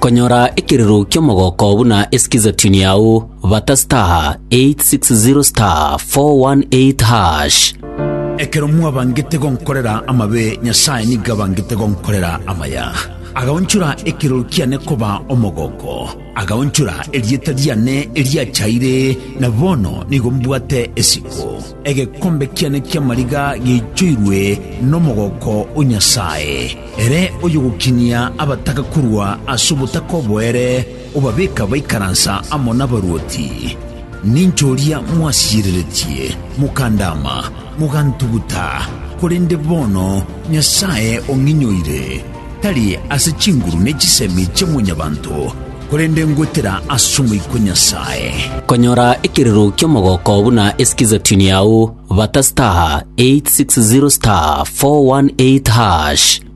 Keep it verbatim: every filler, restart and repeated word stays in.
Konyora ikiriru kyo mogoko buna eskiza tuni yao vata star eight six zero star four one eight hash. Ekero mua bangete gonkorera amabe nyasaye niga bangete gonkorera amaya. Agaonchura ekero kiane koba omogoko. Agaonchura elieta diane elia chaire na bono nigombuate esiko. Ege kombe kiane kia mariga gichuirwe no mogoko unyasaye. Ere oyugukinia abataka kurwa asubutako boere ubabeka baikaransa amona baruoti. Ninchoria mwasireretie mukandama mugantubuta kurende bono nyasaye onginyoire tali asechinguru nechisemi chemunyabantu kurende ngwetera asumwe ko nyasaye. Konyora ikiriru kyo mogoko buna eskiza tuni yao vata star eight six zero star four one eight hash.